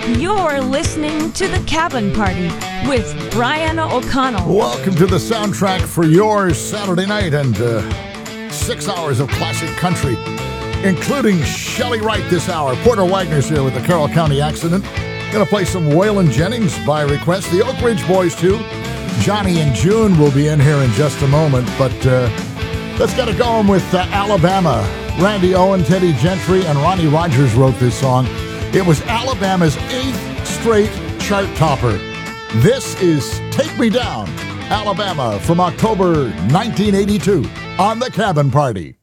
You're listening to The Cabin Party with Brian O'Connell. Welcome to the soundtrack for your Saturday night and 6 hours of classic country, including Shelley Wright this hour. Porter Wagner's here with the Carroll County Accident. Going to play some Waylon Jennings by request. The Oak Ridge Boys, too. Johnny and June will be in here in just a moment, but let's get it going with Alabama. Randy Owen, Teddy Gentry, and Ronnie Rogers wrote this song. It was Alabama's 8th straight chart topper. This is Take Me Down, Alabama, from October 1982 on The Cabin Party.